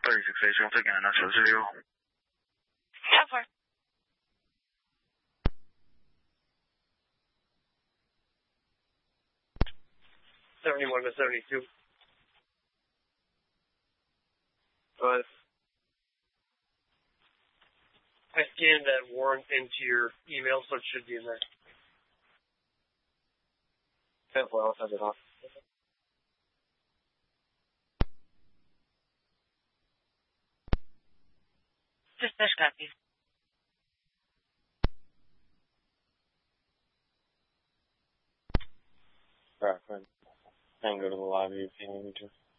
36A, once again, that's a 0. How far? $71 to $72. But I scanned that warrant into your email, so it should be in there. Okay, well, I'll send it off. Dispatch copy. Alright, fine. I can go to the lobby if you need me to.